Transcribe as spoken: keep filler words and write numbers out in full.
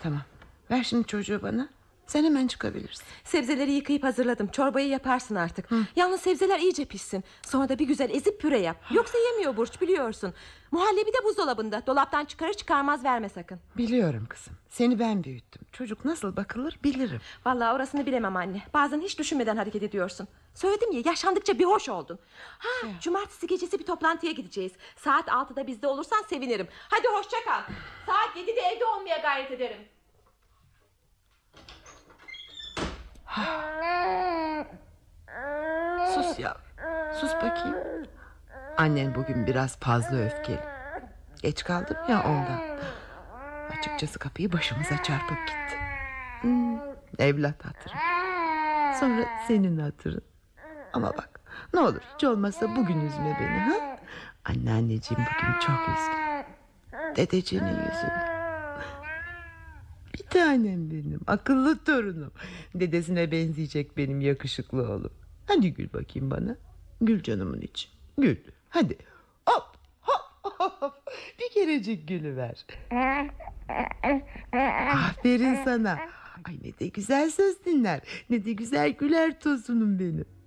Tamam, ver şimdi çocuğu bana. Sen hemen çıkabilirsin. Sebzeleri yıkayıp hazırladım. Çorbayı yaparsın artık. Hı. Yalnız sebzeler iyice pişsin. Sonra da bir güzel ezip püre yap. Yoksa yemiyor Burç, biliyorsun. Muhallebi de buzdolabında. Dolaptan çıkarır çıkarmaz verme sakın. Biliyorum kızım. Seni ben büyüttüm. Çocuk nasıl bakılır bilirim. Vallahi orasını bilemem anne. Bazen hiç düşünmeden hareket ediyorsun. Söyledim ya, yaşlandıkça bir hoş oldun. Ha, ya. Cumartesi gecesi bir toplantıya gideceğiz. Saat altıda bizde olursan sevinirim. Hadi hoşça kal. Saat yedide evde olmaya gayret ederim. Sus ya, sus bakayım. Annen bugün biraz fazla öfkeli. Geç kaldım ya ondan. Açıkçası kapıyı başımıza çarpıp gitti. hmm, Evlat hatırı. Sonra senin hatırın. Ama bak, ne olur hiç olmazsa bugün üzme beni, ha? Anneanneciğim bugün çok üzgün. Dedeciğinin yüzünü. Bir tanem benim, akıllı torunum. Dedesine benzeyecek benim yakışıklı oğlum. Hadi gül bakayım bana. Gül canımın içi. Gül. Hadi. Hop hop hop. Bir kerecik gülüver. Aferin sana. Ay ne de güzel söz dinler. Ne de güzel güler tosunum benim.